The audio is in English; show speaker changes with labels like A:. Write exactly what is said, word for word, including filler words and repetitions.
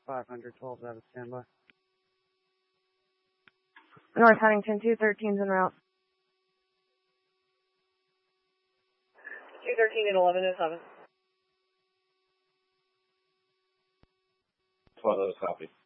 A: five hundred twelve out of standby.
B: North Huntington, two thirteen's en route.
C: two thirteen and eleven oh seven.
D: twelve, copy.